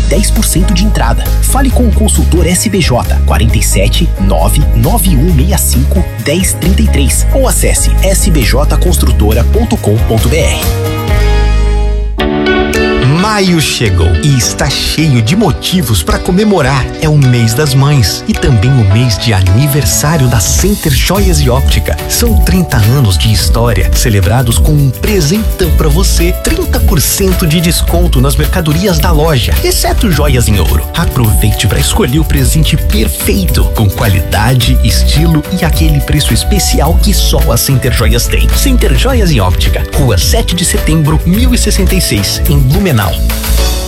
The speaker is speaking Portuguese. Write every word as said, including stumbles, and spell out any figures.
dez por cento de entrada. Fale com o consultor S B J quarenta e sete, nove nove um seis cinco, dez trinta e três ou acesse s b j construtora ponto com ponto b r. Maio chegou e está cheio de motivos para comemorar. É o mês das mães e também o mês de aniversário da Center Joias e Óptica. São trinta anos de história, celebrados com um presentão para você. trinta por cento de desconto nas mercadorias da loja, exceto joias em ouro. Aproveite para escolher o presente perfeito, com qualidade, estilo e aquele preço especial que só a Center Joias tem. Center Joias e Óptica, Rua sete de Setembro, mil e sessenta e seis, em Blumenau.